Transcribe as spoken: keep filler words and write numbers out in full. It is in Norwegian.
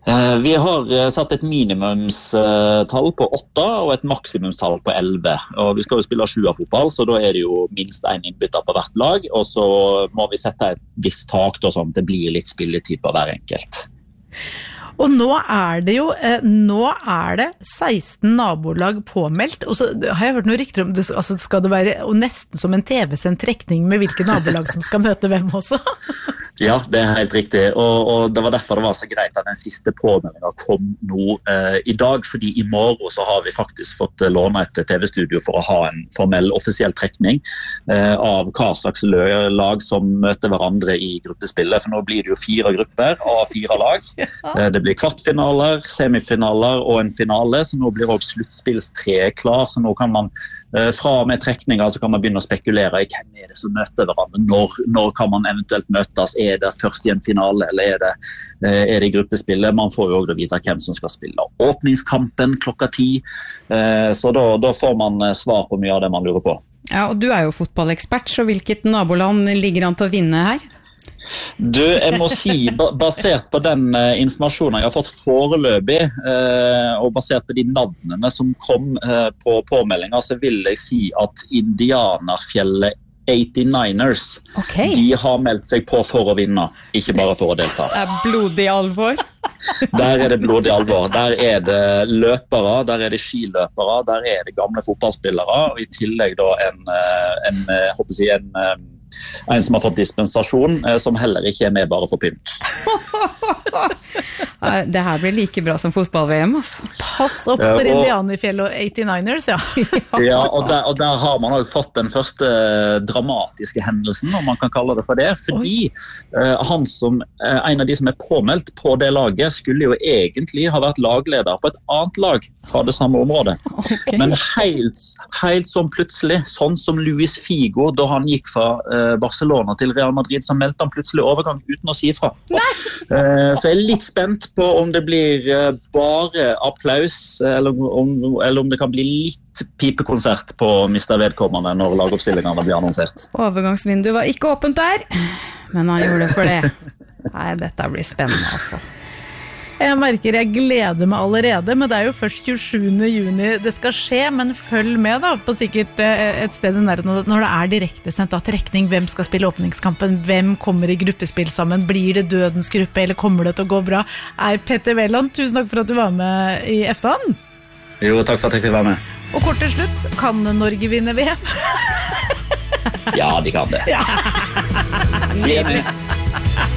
Vi har satt et minimumstall på åtte og et maksimumstall på elleve. Og vi skal jo spille sjuerfotball, så da er det jo minst en innbytter på hvert lag. Og så må vi sette et visst tak, da, sånn at det blir litt spilletid på hver enkelt. Og nå er det jo, nå er det seksten nabolag påmeldt, og så har jeg hørt noe rykter om, det, altså skal det være og nesten som en T V-sendt trekning med hvilke nabolag som skal møte hvem også? Ja, det er helt riktig, og, og det var derfor det var så greit at den siste påmeldingen kom nå eh, i dag, fordi i morgen så har vi faktisk fått låne et T V-studio for å ha en formell offisiell trekning eh, av hva slags lag som møter hverandre i gruppespillet, for nå blir det jo fire grupper av fire lag. Eh, det blir kvartfinaler, semifinaler og en finale, så nå blir også sluttspillstreet klar, så nå kan man eh, fra og med trekninger så kan man begynne å spekulere i hvem er det som møter hverandre, når, når kan man eventuelt møtes, er det først i en finale, eller er det, er det i gruppespillet? Man får jo også vite hvem som skal spille åpningskampen klokka ti, så da, da får man svar på mye av det man lurer på. Ja, og du er jo fotballekspert, så hvilket naboland ligger an til å vinne her? Du, jeg må si, basert på den uh, informasjonen jeg har fått foreløpig, uh, og basert på de navnene som kom uh, på påmeldingen, så vil jeg si at Indianerfjellet åttininers, okay. De har meldt seg på for å vinne, ikke bare for å delta. Det er blodig alvor. Der er det blodig alvor. Der er det løpere, der er det skiløpere, der er det gamle fotballspillere, og i tillegg da en, en, jeg håper å si, en, en som har fått dispensasjon, som heller ikke er med bare for pynt. Det her blir like bra som fotball-V M, ass. Pass opp for ja, Indianerfjell og åttininers, ja. Ja, og der, og der har man også fått den første dramatiske hendelsen, om man kan kalle det for det, fordi uh, han som, uh, en av de som er påmeldt på det laget, skulle jo egentlig ha vært lagleder på et annet lag fra det samme området. Okay. Men helt, helt som plutselig, sånn som Luis Figo, da han gikk fra uh, Barcelona til Real Madrid, så meldte han plutselig overgang uten å si fra. Uh, så jeg er litt spent på om det blir uh, bare applaus, eller om, eller om det kan bli litt pipekonsert på mister vedkommende når lagoppstillingene blir annonsert. Overgangsvinduet var ikke åpent der, men han gjorde det for det. Nei, dette blir spennende, altså. Jeg merker jeg gleder meg allerede, men det er jo først tjuesjuende juni det skal skje, men følg med da, på sikkert et sted i nærheten når det er direkte sendt av trekning, hvem skal spille åpningskampen, hvem kommer i gruppespill sammen, blir det dødens gruppe, eller kommer det til å gå bra? Ei, Petter Wæland, tusen takk for at du var med i Eftan. Jo, takk for at jeg fikk være med. Og kort til slutt, kan Norge vinne V M? Ja, de kan det. Ja. Vi er med.